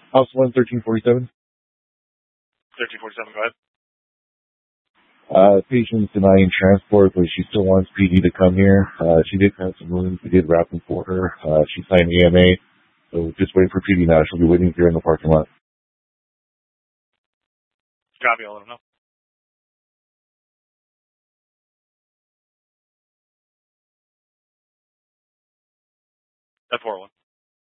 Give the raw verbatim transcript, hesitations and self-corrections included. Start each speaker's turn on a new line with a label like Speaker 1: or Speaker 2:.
Speaker 1: House one, thirteen forty-seven.
Speaker 2: thirteen forty-seven, go ahead.
Speaker 1: Uh, patient's denying transport, but she still wants P D to come here. Uh, she did have some wounds. We did wrap them for her. Uh, she signed E M A, so just waiting for P D now. She'll be waiting here in the parking lot.
Speaker 2: Copy, I'll let them know. That's four one.